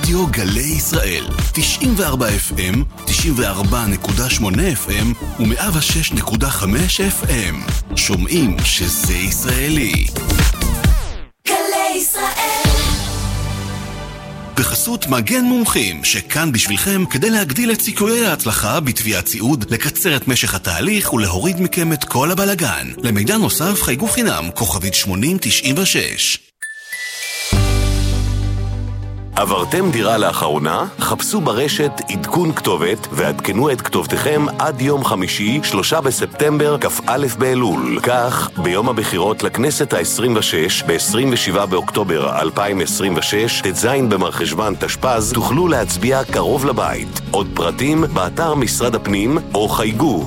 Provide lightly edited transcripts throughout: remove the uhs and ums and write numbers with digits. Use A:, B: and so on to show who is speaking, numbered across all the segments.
A: רדיו גלי ישראל, 94 FM, 94.8 FM ו106.5 FM. שומעים שזה ישראלי. גלי ישראל. בחסות מגן מומחים, שכאן בשבילכם כדי להגדיל את סיכויי ההצלחה בתביעת ציוד, לקצר את משך התהליך ולהוריד מכם את כל הבלגן. למידע נוסף חייגו חינם, כוכבית 8096.
B: עברתם דירה לאחרונה? חפשו ברשת עדכון כתובת ועדכנו את כתובתכם עד יום חמישי, 3 בספטמבר, כ"א באלול. כך, ביום הבחירות לכנסת ה-26, ב-27 באוקטובר 2026, ט"ז במרחשוון תשפ"ז, תוכלו להצביע קרוב לבית. עוד פרטים באתר משרד הפנים או חייגו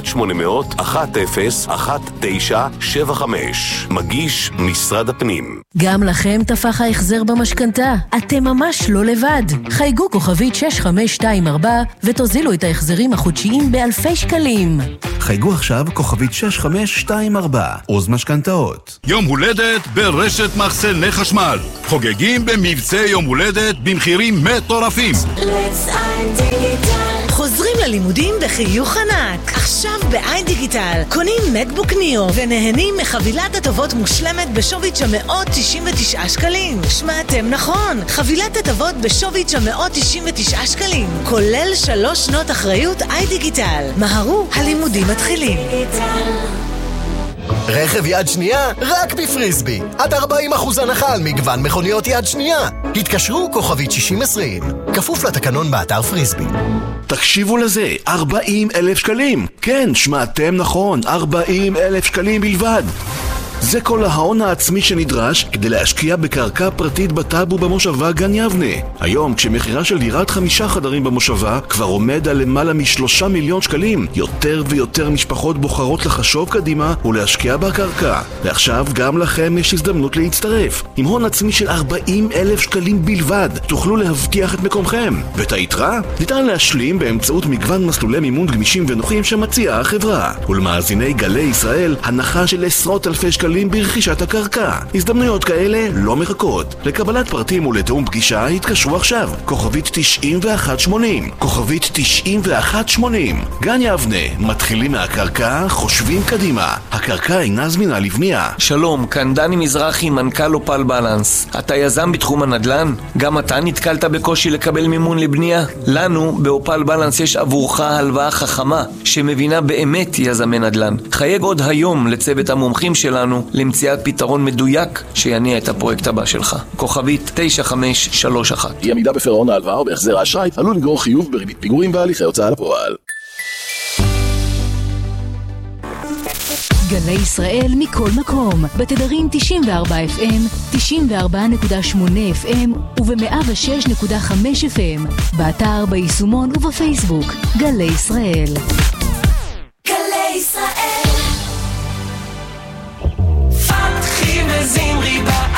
B: 1-800-10-1975. מגיש משרד הפנים.
C: גם לכם תפח ההחזר במשכנתה. אתם ממש לא לבד. חייגו כוכבית 6524 ותוזילו את ההחזרים החודשיים באלפי שקלים.
A: חייגו עכשיו כוכבית 6524, עוז משכנתאות.
D: יום הולדת ברשת מחסני חשמל. חוגגים במבצע יום הולדת במחירים מטורפים.
E: חוזרים ללימודים בחיוך ענק. עכשיו בעין דיגיטל קונים מקבוק ניאו ונהנים מחבילת הטבות מושלמת בשווי 999 שקלים. שמעתם נכון, חבילת הטבות בשווי 999 שקלים, כולל 3 שנות אחריות עין דיגיטל. מהרו, הלימודים מתחילים.
F: רכב יד שנייה רק בפריסבי, עד 40% הנחה על מגוון מכוניות יד שנייה. התקשרו כוכבית 6020, כפוף לתקנון באתר פריסבי.
A: תקשיבו לזה, 40,000 שקלים. כן, שמעתם נכון, 40,000 שקלים בלבד. זה כל ההון העצמי שנדרש כדי להשקיע בקרקע פרטית בטאבו במושבה גן יבנה. היום, כשמחירה של דירת 5 חדרים במושבה כבר עומד על למעלה מ3 מיליון שקלים, יותר ויותר משפחות בוחרות לחשוב קדימה ולהשקיע בקרקע. ועכשיו גם לכם יש הזדמנות להצטרף. עם הון עצמי של 40,000 שקלים בלבד, תוכלו להבטיח את מקומכם. ואת היתרה ניתן להשלים באמצעות מגוון מסלולי מימון גמישים ונוחים שמציעה החברה. ולמאזיני גלי ישראל, הנחה של עשרות אלפי שקלים ברכישת הקרקע. הזדמנויות כאלה לא מחכות. לקבלת פרטים ולתאום פגישה התקשרו עכשיו. כוכבית 9180. כוכבית 9180. גן יבנה, מתחילים מהקרקע, חושבים קדימה. הקרקע אינה זמינה לבנייה.
G: שלום, כאן דני מזרחי, מנכ"ל אופל בלנס. אתה יזם בתחום הנדל"ן? גם אתה נתקלת בקושי לקבל מימון לבנייה? לנו באופל בלנס יש עבורך הלוואה חכמה שמבינה באמת יזמי נדל"ן. חייג עוד היום לצוות המומחים שלנו למציאת פתרון מדויק שיניע את הפרויקט הבא שלך. כוכבית 9531.
H: אי עמידה בפירעון ההלוואה או בהחזר האשראי עלול לגרור חיוב בריבית פיגורים והליכי הוצאה לפועל.
C: גלי ישראל מכל מקום, בתדרים 94 FM, 94.8 FM וב106.5 FM, באתר, ביישומון ובפייסבוק. גלי ישראל.
E: גלי ישראל. פתחי וזמרי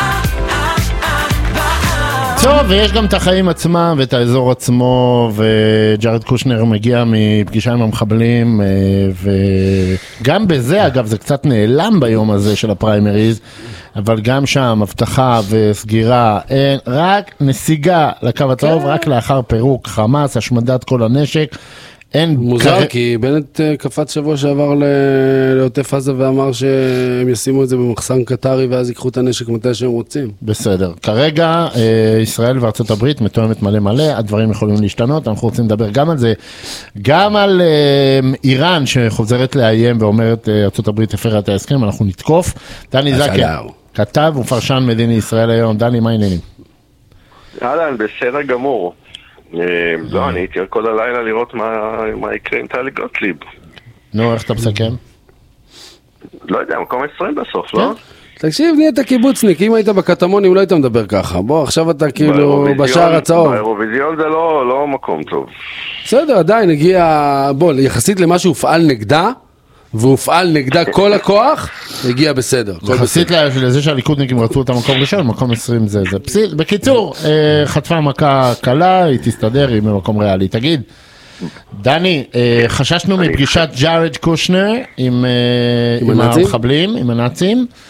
I: טוב, ויש גם את החיים עצמם ואת האזור עצמו, וג'ארד קושנר מגיע מפגישה עם המחבלים, וגם בזה, אגב, זה קצת נעלם ביום הזה של הפריימריז, אבל גם שם הבטחה וסגירה, אין, רק נסיגה לקו הצהוב, רק לאחר פירוק חמאס, השמדת כל הנשק.
J: מוזר, כי בנט קפץ שבוע שעבר לעוטף עזה ואמר שהם ישימו את זה במחסן קטרי ואז ייקחו את הנשק מתי שהם רוצים.
I: בסדר. כרגע ישראל וארצות הברית מתואמת מלא, הדברים יכולים להשתנות, אנחנו רוצים לדבר גם על זה, גם על איראן שחוזרת לאיים ואומרת ארצות הברית הפרה את ההסכם, אנחנו נתקוף. דני זקן, כתב ופרשן מדיני ישראל היום. דני, מה העניינים?
K: אהלן, בסדר גמור. לא, אני הייתי כל הלילה לראות מה יקרה עם טלי גוטליב.
I: נו, איך אתה מסכם?
K: לא יודע, מקום 20 בסוף, לא?
J: תקשיב, נהיית קיבוצניק, אם היית בקטמונים אולי היית מדבר ככה. בוא, עכשיו אתה כאילו בשער הצהוב.
K: באירוויזיון זה לא מקום טוב.
J: בסדר, עדיין הגיע, בוא, יחסית למה שהופעל נגדה, והופעל נגדה כל הכוח, הגיע בסדר.
I: יחסית לזה שהליכודניקים רצו את המקום ראשון, מקום 20 זה פסיל. בקיצור, חטפה מכה קלה, היא תסתדר, היא במקום ריאלי. תגיד, דני, חששנו מפגישת ג'ארד קושנר עם המחבלים, עם הנאצים,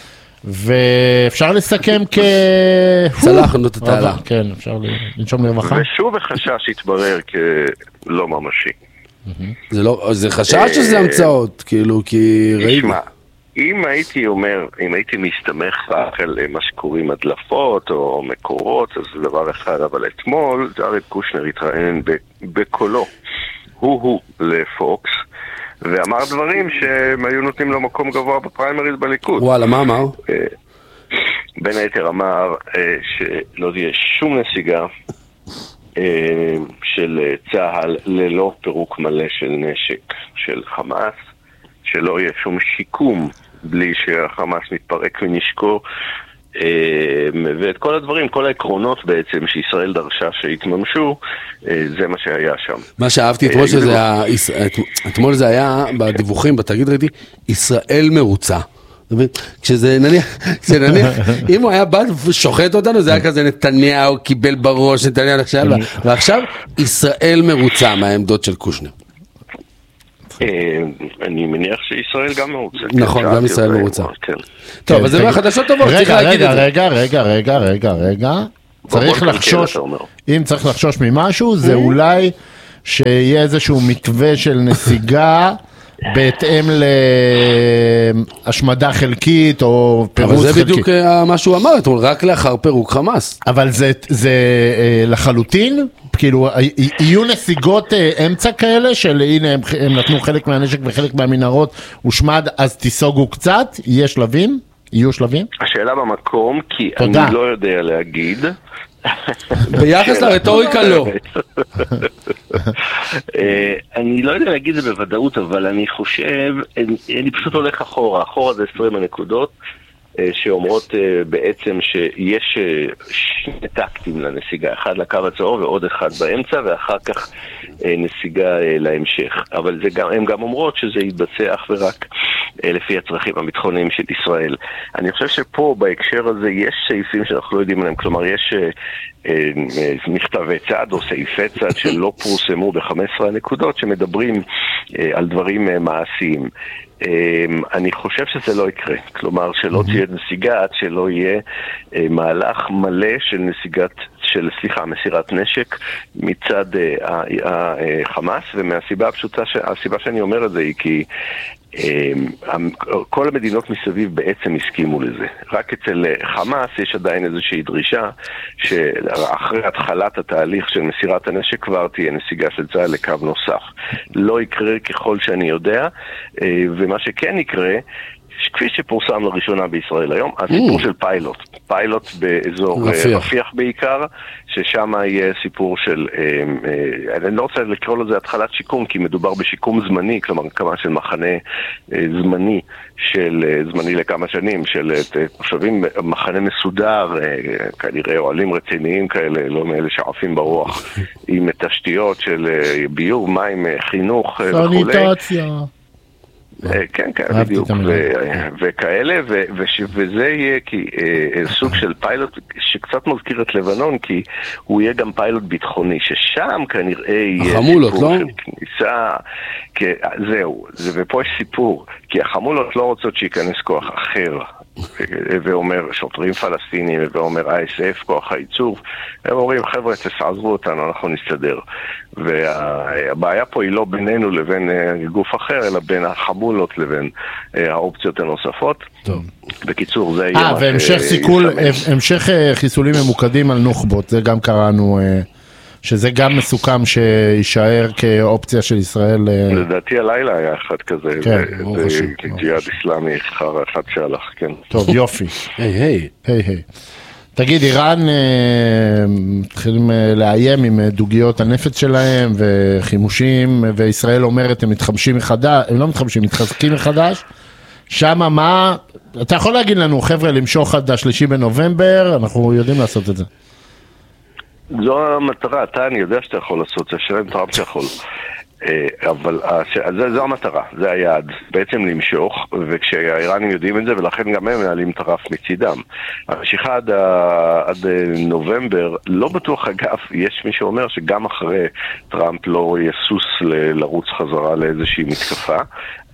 I: ואפשר לסכם
J: צלחנו את התעלה.
I: כן, אפשר לנשום לרווחה.
K: ושוב החשש התברר כלא ממשי.
J: זה חשש שזה המצאות, כאילו, כי
K: תשמע, אם הייתי מסתמך רק על מה שקוראים הדלפות או מקורות, אז זה דבר אחד, אבל אתמול ג'ארד קושנר התראיין בקולו, הוא לפוקס, ואמר דברים שהם היו נותנים לו מקום גבוה בפריימריז בליכוד.
J: וואלה, מה אמר?
K: בין היתר אמר שלא תהיה שום נסיגה של צהל ללא פירוק מלא של נשק של חמאס, שלא יהיה שום שיקום בלי שהחמאס מתפרק ונשקו, ואת כל הדברים, כל העקרונות בעצם שישראל דרשה שהתממשו, זה מה שהיה שם.
J: מה שאהבתי אתמול זה היה בדיווחים, בתגיד ראיתי, ישראל מרוצה. כשזה נניח, אם הוא היה בא ושוחט אותנו, זה היה כזה נתניהו קיבל בראש, נתניהו עכשיו, ועכשיו ישראל מרוצה מהעמדות של קושנר.
K: אני מניח שישראל גם מרוצה.
J: נכון, גם ישראל מרוצה. טוב, אז זה מהחדשות טובות, צריך להגיד את זה.
I: רגע, צריך לחשוש, אם צריך לחשוש ממשהו, זה אולי שיהיה איזשהו מתווה של נסיגה, בהתאם להשמדה חלקית או פירוץ חלקית.
J: אבל זה בדיוק מה שהוא אמר, רק לאחר פירוק חמאס.
I: אבל זה לחלוטין, כאילו, יהיו נסיגות אמצע כאלה, של הנה הם נתנו חלק מהנשק וחלק מהמנהרות הושמד, אז תיסוגו קצת, יהיה שלבים? יהיו שלבים?
K: השאלה במקום, כי אני לא יודע להגיד.
J: ביחס לרטוריקה לא.
K: אני לא יודע להגיד זה בוודאות, אבל אני חושב, אני פשוט הולך אחורה זה 20 הנקודות שאומרות בעצם שיש שני טקטים לנסיגה, אחד לקו הצהוב ועוד אחד באמצע, ואחר כך נסיגה להמשך. אבל הם גם אומרות שזה יתבצע אך ורק לפי הצרכים הביטחוניים של ישראל. אני חושב שפה בהקשר הזה יש סעיפים שאנחנו לא יודעים עליהם, כלומר יש מכתבי צד או סעיפי צד שלא פורסמו ב-15 הנקודות שמדברים על דברים מעשיים. אני חושב שזה לא יקרה, כלומר שלא תהיה נסיגה עד שלא יהיה מהלך מלא של מסירת נשק מצד החמאס, ומהסיבה הפשוטה, הסיבה שאני אומר את זה היא כי כל המדינות מסביב בעצם הסכימו לזה. רק אצל חמאס יש עדיין איזושהי דרישה שאחרי התחלת התהליך של מסירת הנשק כבר תהיה נסיגה של צה"ל לקו נוסף. לא יקרה ככל שאני יודע, ומה שכן יקרה, כפי שפורסם לראשונה בישראל היום, הסיפור של פיילוט באזור רפיח בעיקר, ששם יהיה סיפור של, אני לא רוצה לקרוא לזה התחלת שיקום, כי מדובר בשיקום זמני, כלומר כמה של מחנה זמני, זמני לכמה שנים, של תושבים, מחנה מסודר, כנראה אוהלים רציניים כאלה, לא מאלה שעפים ברוח, עם תשתיות של ביוב, מים, חינוך וכו'. כן, בדיוק, וכאלה, וזה יהיה סוג של פיילוט שקצת מזכיר את לבנון, כי הוא יהיה גם פיילוט ביטחוני, ששם כנראה יהיה סיפור של כניסה, זהו, ופה יש סיפור, כי החמולות לא רוצות שייכנס כוח אחר, ואומר שוטרים פלסטינים, ואומר ISF, כוח העיצוב, הם אומרים, חבר'ה, תעזבו אותנו, אנחנו נסתדר. והבעיה פה היא לא בינינו לבין גוף אחר, אלא בין החמולות לבין האופציות הנוספות. בקיצור, זה יהיה
I: והמשך חיסולים ממוקדים על נוח'בות, זה גם קראנו, שזה גם מסוכם שישאר כאופציה של ישראל.
K: לדעתי הלילה היה אחד כזה, ג'יהאד איסלאמי, אחד שהלך, כן.
I: טוב, יופי. היי. תגיד, איראן מתחילים לאיים עם דוגיות הנפץ שלהם וחימושים, וישראל אומרת הם מתחמשים מחדש, הם לא מתחמשים, מתחזקים מחדש. שמה מה, אתה יכול להגיד לנו, חבר'ה, למשוך עד 3 בנובמבר, אנחנו יודעים לעשות את זה.
K: זו המטרה, אני יודע שאתה יכול לעשות, זה שאלה טראמפ שיכול. אבל זו המטרה, זה היעד, בעצם למשוך, וכשהאיראנים יודעים את זה, ולכן גם הם מעלים טרף מצידם. המשיכה עד נובמבר, לא בטוח אגב, יש מי שאומר שגם אחרי טראמפ לא יסוס לרוץ חזרה לאיזושהי מתקפה,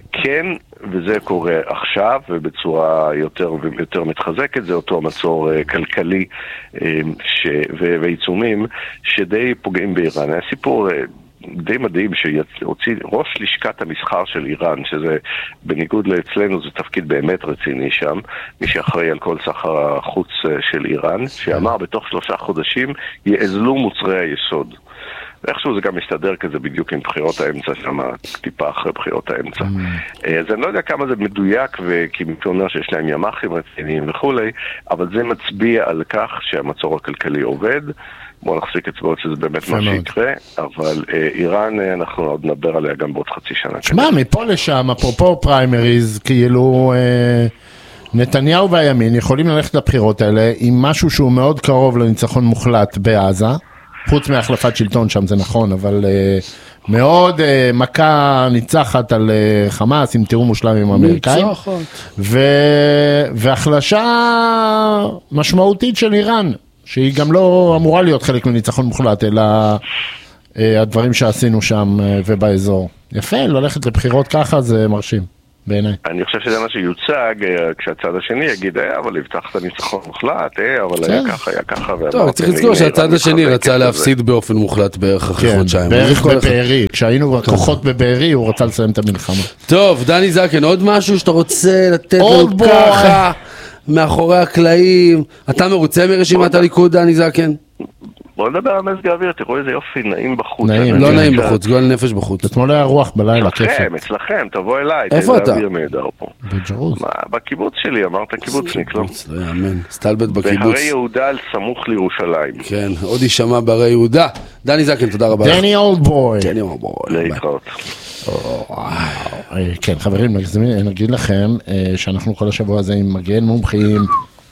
K: כן, וזה קורה עכשיו, ובצורה יותר ויותר מתחזקת, זה אותו מצור כלכלי ועיצומים שדי פוגעים באיראן. היה סיפור די מדהים שהוציא ראש לשכת המסחר של איראן, שזה בניגוד לאצלנו זה תפקיד באמת רציני שם, מי שאחראי על כל סחר החוץ של איראן, שאמר בתוך 3 חודשים יאזלו מוצרי היסוד. ואיכשהו זה גם מסתדר כזה בדיוק עם בחירות האמצע שם, טיפה אחרי בחירות האמצע. אז אני לא יודע כמה זה מדויק, כי מבחינה שיש להם ימ"חים רציניים וכולי, אבל זה מצביע על כך שהמצור הכלכלי עובד. בואו נחזיק אצבעות שזה באמת מה שיקרה, אבל איראן, אנחנו עוד נדבר עליה גם בעוד חצי שנה.
I: שמע, מפה לשם, אפרופו פריימריז, כאילו נתניהו והימין יכולים ללכת לבחירות האלה עם משהו שהוא מאוד קרוב לניצחון מוחלט בעזה, חוץ מהחלפת שלטון שם זה נכון, אבל מאוד מכה ניצחת על חמאס, עם תיאום מושלם עם האמריקאים, והחלשה משמעותית של איראן, שהיא גם לא אמורה להיות חלק מניצחון מוחלט, אלא הדברים שעשינו שם ובאזור. יפה, ללכת לבחירות ככה זה מרשים, בעיניי.
K: אני חושב שזה מה שיוצג, כשהצד השני יגיד, אבל הבטחת ניצחון מוחלט, אבל היה ככה.
J: טוב, צריך לזכור שהצד השני רצה להפסיד באופן מוחלט בערך אחרי חודשיים.
I: בערך בבארי, כשהיינו כוחות בבארי, הוא רצה לסיים את המלחמה.
J: טוב, דני זקן, עוד משהו שאתה רוצה לתת לו ככה? מאחורי הקלעים, אתה מרוצה מרשימת הליכוד, דני זקן?
K: בואו נדבר על מזג האוויר, תראו איזה יופי, נעים בחוץ.
J: נעים, לא נעים בחוץ, גועל נפש בחוץ.
I: אתמול היה רוח בלילה, כיפת.
K: אצלכם, תבוא אליי.
J: איפה אתה?
I: בג'רוז.
K: בקיבוץ שלי, אמרת קיבוצניק, לא?
J: לא יאמן, סטלבט בקיבוץ.
K: בהרי יהודה, סמוך לירושלים.
J: כן, עוד יישמע בהרי יהודה. דני זקן, תודה רבה.
I: דני אולדבוי.
K: להתראות.
I: כן, חברים, נגיד לכם שאנחנו כל השבוע הזה עם מגן מומחים.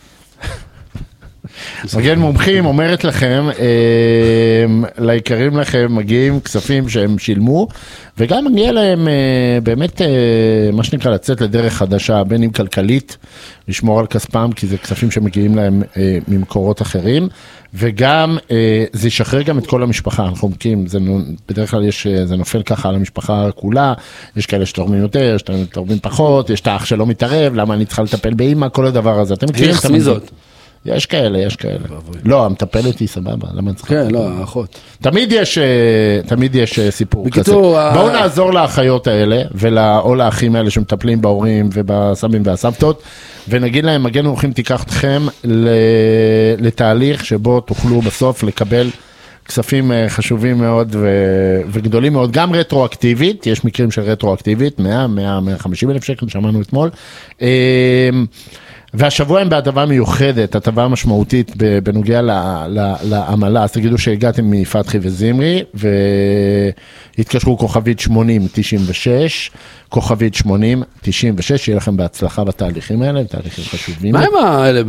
I: מגן מומחים אומרת לכם, לעיקרים לכם מגיעים כספים שהם שילמו, וגם מגיע להם באמת מה שנקרא לצאת לדרך חדשה, בין אם כלכלית, לשמור על כספם, כי זה כספים שמגיעים להם ממקורות אחרים, וגם זה ישחרר גם את כל המשפחה, אנחנו מקים, בדרך כלל זה נופל ככה על המשפחה כולה, יש כאלה שתורמים יותר, יש תורמים פחות, יש את האח שלא מתערב, למה אני צריכה לטפל באמא, כל הדבר הזה, אתם מכירים את המזות? יש כאלה. לא, המטפלת היא סבבה, למה צריך?
J: כן, לא, האחות.
I: תמיד יש סיפור כזה. בואו נעזור לאחיות האלה, או לאחים האלה שמטפלים בהורים ובסבים והסבתות, ונגיד להם, מגן מומחים תיקח אתכם לתהליך שבו תוכלו בסוף לקבל כספים חשובים מאוד וגדולים מאוד, גם רטרואקטיבית, יש מקרים של רטרואקטיבית, 150 אלף שקל, שמענו אתמול, והשבוע הם בהטבה מיוחדת, הטבה משמעותית בנוגע לעמלה, אז תגידו שהגעתם מפתחי וזמרי, והתקשרו כוכבית 8096, כוכבית 8096, שיהיה לכם בהצלחה בתהליכים האלה, בתהליכים חשובים.
J: מה עם האלה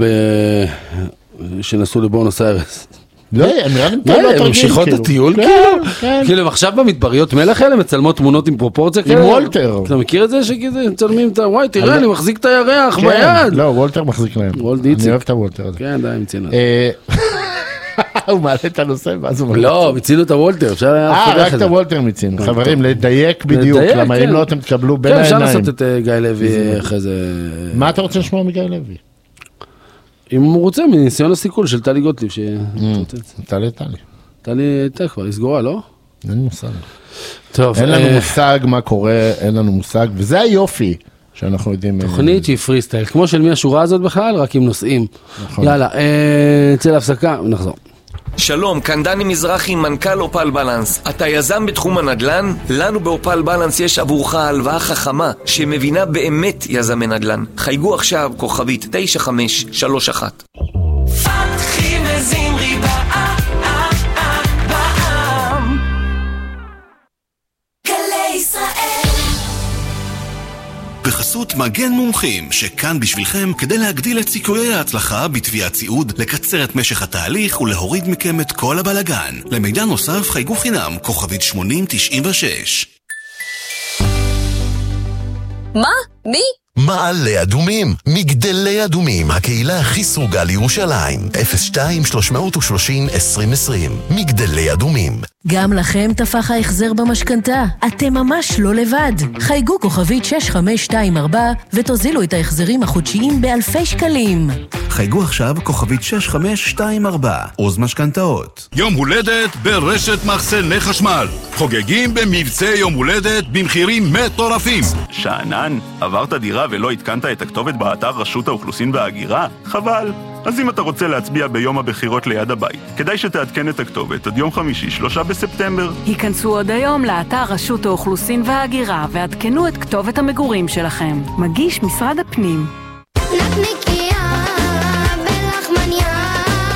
J: שנסעו לבונוס איירס?
I: לא,
J: הם ממשיכות את הטיול כאילו, עכשיו במדבריות מלך האלה מצלמות תמונות עם פרופורציה
I: עם וולטר.
J: אתה מכיר את זה שכזה, מצלמים את וואי, תראה, אני מחזיק את הירח ביד.
I: לא, וולטר מחזיק להם. אני אוהב את הוולטר הזה.
J: כן, די, מצינו.
I: הוא מעלה את הנושא, ואז הוא...
J: לא, מצינו את הוולטר.
I: רק את הוולטר מצינו. חברים, לדייק בדיוק, למה אם לא אתם תקבלו בין העיניים.
J: אפשר לעשות את גיא לוי אחרי זה.
I: מה אתה רוצה לשמוע מגיא לוי?
J: אם הוא רוצה, מניסיון הסיכול של טלי גוטליב
I: טלי.
J: טלי הייתה כבר, היא סגורה, לא?
I: אין מושג.
J: טוב.
I: אין לנו מושג מה קורה, אין לנו מושג, וזה היופי שאנחנו יודעים.
J: תוכנית שהיא פרי סטייל, כמו של מי השורה הזאת בכלל, רק עם נושאים. יאללה, נצא להפסקה ונחזור.
G: שלום, כאן דני מזרחי, מנכ"ל אופל בלנס. אתה יזם בתחום הנדל"ן? לנו באופל בלנס יש עבורך הלוואה חכמה שמבינה באמת יזמי נדל"ן. חייגו עכשיו כוכבית 9531.
L: פתחי וזמרי בעם גלי ישראל.
A: בחסות מגן מומחים, שכאן בשבילכם כדי להגדיל את סיכויי ההצלחה בתביעת ציוד, לקצר את משך התהליך ולהוריד מכם את כל הבלגן. למידע נוסף חייגו חינם, כוכבית 8096.
M: מה? מי?
F: מעלה אדומים, מגדלי אדומים, הקהילה הכי סרוגה לירושלים, 02-330-2020, מגדלי אדומים.
C: גם לכם תפח ההחזר במשכנתה. אתם ממש לא לבד. חייגו כוכבית 6524 ותוזילו את ההחזרים החודשיים באלפי שקלים.
A: חייגו עכשיו כוכבית 6524, עוז משכנתאות.
D: יום הולדת ברשת מחסני חשמל. חוגגים במבצע יום הולדת במחירים מטורפים.
N: שענן, עברת דירה ולא התקנת את הכתובת באתר רשות האוכלוסין וההגירה? חבל. אז אם אתה רוצה להצביע ביום הבחירות ליד הבית, כדאי שתעדכן את הכתובת עד יום חמישי, 3 בספטמבר.
O: היכנסו עוד היום לאתר רשות האוכלוסין וההגירה ועדכנו את כתובת המגורים שלכם. מגיש משרד הפנים.
P: נקניקיה בלחמניה,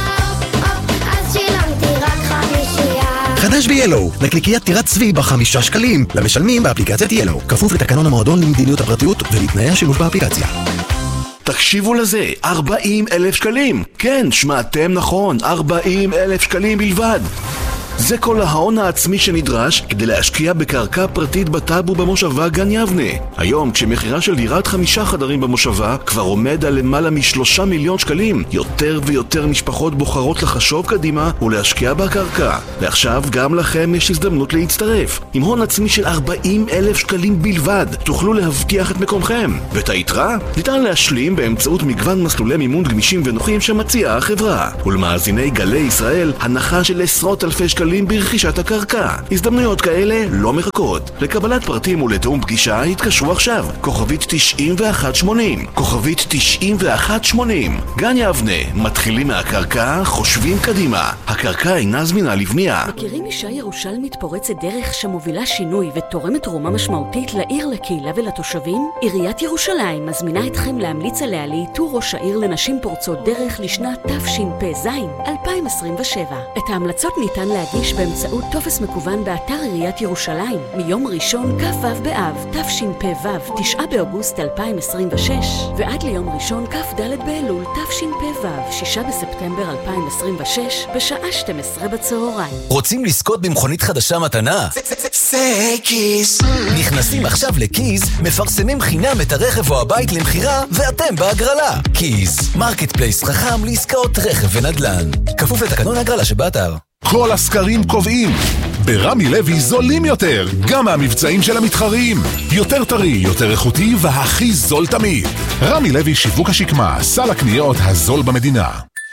P: אז שילמתי רק 5.
F: חדש ב-Yellow, נקניקיית טירת צבי ב5 שקלים, למשלמים באפליקציית Yellow, כפוף לתקנון המועדון למדיניות הפרטיות ולתנאי השימוש באפליקציה.
A: תקשיבו לזה, 40,000 שקלים. כן, שמעתם נכון, 40,000 שקלים בלבד. זה כל ההון העצמי שנדרש כדי להשקיע בקרקע פרטית בטאבו במושבה גן יבנה. היום, כשמחירה של דירת 5 חדרים במושבה כבר עומד על למעלה מ3 מיליון שקלים, יותר ויותר משפחות בוחרות לחשוב קדימה ולהשקיע בקרקע. ועכשיו גם לכם יש הזדמנות להצטרף. עם הון עצמי של 40,000 שקלים בלבד, תוכלו להבטיח את מקומכם. ואת היתרה ניתן להשלים באמצעות מגוון מסלולי מימון גמישים ונוחים שמציעה החברה. ולמאזיני גלי ישראל, הנחה של עשרות אלפי שקלים ברכישת הקרקע. הזדמנויות כאלה לא מחכות. לקבלת פרטים ולתאום פגישה התקשרו עכשיו. כוכבית 9180. כוכבית 9180. גן יבנה, מתחילים מהקרקע, חושבים קדימה. הקרקע אינה זמינה לבנייה.
Q: מכירים אישה ירושלמית פורצת דרך שמובילה שינוי ותורמת תרומה משמעותית לעיר, לקהילה ולתושבים? עיריית ירושלים מזמינה אתכם להמליץ עליה לאיתור ראש העיר לנשים פורצות דרך לשנת תשפ"ז 2027. את ההמלצות ניתן להגיש באמצעות טופס מקוון באתר עיריית ירושלים מיום ראשון כ"ו באב תשפ"ו 9 באוגוסט 2026 ועד ליום ראשון כ"ד באלול תשפ"ו 6 בספטמבר 2026 בשעה 12 בצהריים.
R: רוצים לזכות במכונית חדשה מתנה? זה כיס. נכנסים עכשיו לכיס, מפרסמים חינם את הרכב או הבית למחירה ואתם בהגרלה. כיס, מרקט פלייס חכם לעסקאות רכב ונדל"ן. כפוף לתקנון ההגרלה שבאתר.
S: כל הסקרים קובעים, ברמי לוי זולים יותר, גם מהמבצעים של המתחרים. יותר טרי, יותר איכותי והכי זול תמיד. רמי לוי שיווק השקמה, סל הקניות הזול במדינה.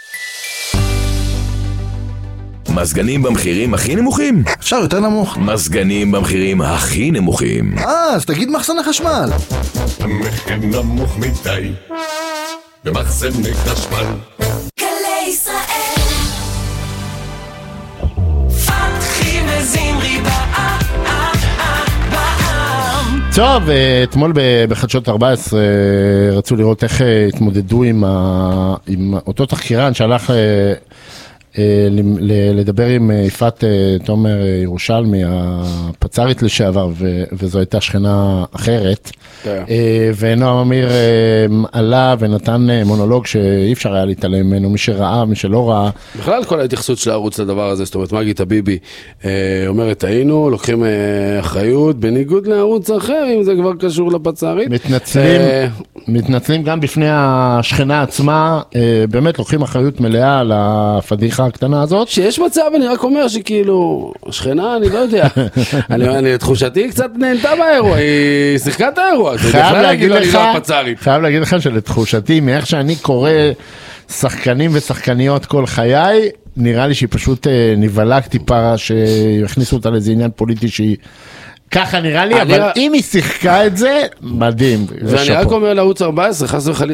T: מזגנים במחירים הכי נמוכים?
U: אפשר יותר נמוך.
T: מזגנים במחירים הכי נמוכים.
U: אז תגיד מחסני חשמל.
V: המחיר נמוך מדי במחסני חשמל.
L: גלי ישראל פתחי וזמרי
I: טוב, אתמול בחדשות 14 רצו לראות איך התמודדו עם אותו תחקירן שהלך לדבר עם יפעת תומר ירושלמי, הפצ"רית לשעבר, וזו הייתה שכנה אחרת. ונועם אמיר עלה ונתן מונולוג שאי אפשר היה להתעלם ממנו, מי שראה, מי שלא ראה.
J: בכלל כל ההתייחסות של הערוץ לדבר הזה, זאת אומרת, מגי טביבי אומרת, היינו, לוקחים אחריות, בניגוד לערוץ אחר, אם זה כבר קשור לפצ"רית.
I: מתנצלים גם בפני השכנה עצמה, באמת לוקחים אחריות מלאה על הפדיחה הקטנה הזאת.
J: שיש מצב, אני רק אומר שכאילו, השכנה, אני לא יודע, אני תחושתי קצת נהנתה באירוע, היא שיחקה את האירוע.
I: חייב להגיד לך שלתחושתי, מאיך שאני קורא שחקנים ושחקניות כל חיי, נראה לי שהיא פשוט נבלק טיפה, שיכניסו אותה לאיזה עניין פוליטי שהיא... ככה נראה לי, אבל אם היא שיחקה את זה, מדהים.
J: ואני רק אומר לערוץ 14, חס וחלילה.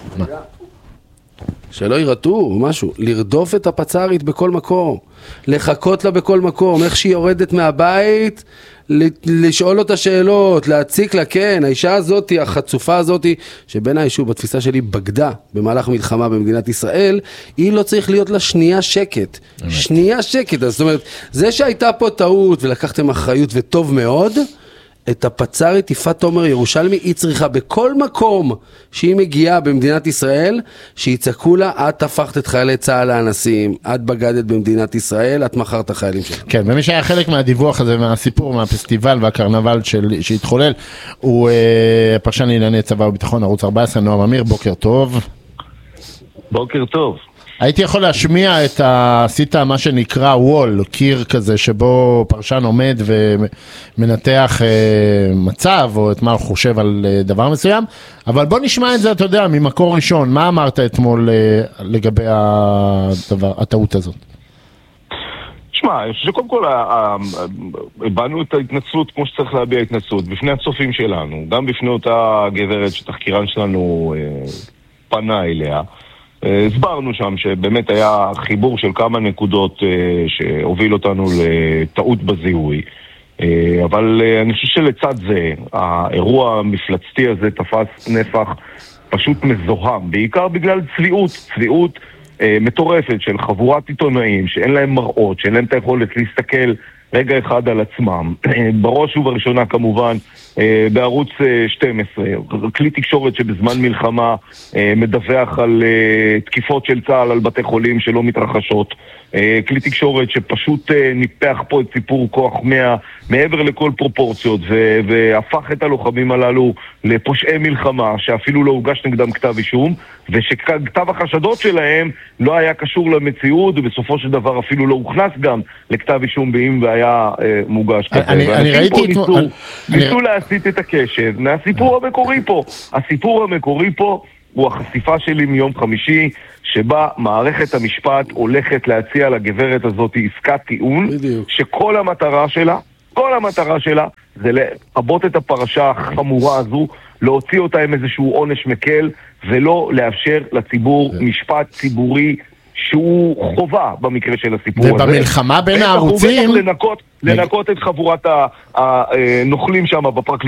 J: שלא ירתו או משהו, לרדוף את הפצ"רית בכל מקום, לחכות לה בכל מקום, איך שהיא יורדת מהבית, לשאול אותה שאלות, להציק לה, כן, האישה הזאת, החצופה הזאת, שבין האישור בתפיסה שלי בגדה במהלך מלחמה במדינת ישראל, היא לא צריך להיות לה שנייה שקט. שנייה שקט, זאת אומרת, זה שהייתה פה טעות ולקחתם אחריות וטוב מאוד, את הפצ"רית יפעת תומר ירושלמי, היא צריכה בכל מקום שהיא מגיעה במדינת ישראל, שיצעקו לה, את הפכת את חיילי צה"ל לאנסים, את בגדת במדינת ישראל, את מכרת החיילים שלנו.
I: כן, ומי שהיה חלק מהדיווח הזה, מהסיפור, מהפסטיבל והקרנבל שהתחולל, הוא פרשן לענייני צבא וביטחון, ערוץ 14, נועם אמיר, בוקר טוב.
W: בוקר טוב.
I: הייתי יכול להשמיע עשית מה שנקרא וול, קיר כזה שבו פרשן עומד ומנתח מצב או את מה הוא חושב על דבר מסוים, אבל בוא נשמע את זה, אתה יודע, ממקור ראשון. מה אמרת אתמול לגבי הטעות הזאת?
B: תשמע, אני חושב שקודם כל הבנו את ההתנצלות כמו שצריך להביע התנצלות בפני הצופים שלנו, גם בפני אותה גברת שתחקירן שלנו פנה אליה. הסברנו שם שבאמת היה חיבור של כמה נקודות שהוביל אותנו לטעות בזיהוי, אבל אני חושב שלצד זה האירוע המפלצתי הזה תפס נפח פשוט מזוהם, בעיקר בגלל צביעות מטורפת של חבורת עיתונאים שאין להם מראות, שאין להם את היכולת להסתכל רגע אחד על עצמם, בראש ובראשונה כמובן בערוץ 12, כלי תקשורת שבזמן מלחמה מדווח על תקיפות של צה"ל על בתי חולים שלא מתרחשות, כלי תקשורת שפשוט ניפח פה את סיפור כוח 100 מעבר לכל פרופורציות והפך את הלוחמים הללו לפושעי מלחמה שאפילו לא הוגש נגדם כתב אישום, ושכתב החשדות שלהם לא היה קשור למציאות ובסופו של דבר אפילו לא הוכנס גם לכתב אישום באם והיה מוגש כזה.
I: אני ראיתי
B: ניסו להסיט את הקשב מהסיפור המקורי פה. הסיפור המקורי פה הוא החשיפה שלי מיום חמישי, שבה מערכת המשפט הולכת להציע לגברת הזאת עסקת טיעון, שכל המטרה שלה זה לעבות את הפרשה החמורה הזו, להוציא אותה עם איזשהו עונש מקל, ולא לאפשר לציבור משפט ציבורי שהוא חובה במקרה של הסיפור הזה.
I: ובמלחמה בין הערוצים
B: לנקות את חבורת הנוכלים שם בפרקליטות.